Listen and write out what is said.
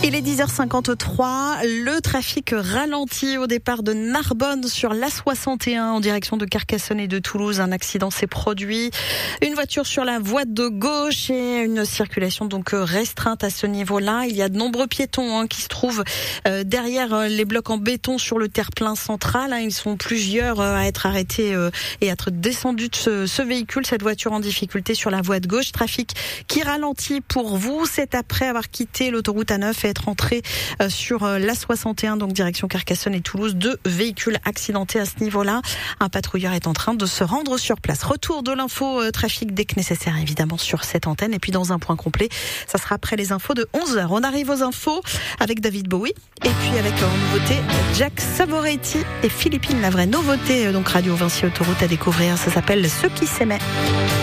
Il est 10h53, le trafic ralentit au départ de Narbonne sur l'A61 en direction de Carcassonne et de Toulouse. Un accident s'est produit, une voiture sur la voie de gauche et une circulation donc restreinte à ce niveau-là. Il y a de nombreux piétons qui se trouvent derrière les blocs en béton sur le terre-plein central. Ils sont plusieurs à être arrêtés et à être descendus de ce véhicule, cette voiture en difficulté sur la voie de gauche. Trafic qui ralentit pour vous, c'est après avoir quitté l'autoroute A9 et être entré sur l'A61, donc direction Carcassonne et Toulouse. 2 véhicules accidentés à ce niveau-là. Un patrouilleur est en train de se rendre sur place. Retour de l'info trafic dès que nécessaire, évidemment, sur cette antenne. Et puis dans un point complet, ça sera après les infos de 11h. On arrive aux infos avec David Bowie. Et puis avec en nouveauté, Jack Savoretti et Philippine, la vraie nouveauté. Donc Radio Vinci Autoroute à découvrir. Ça s'appelle Ceux qui s'aimaient.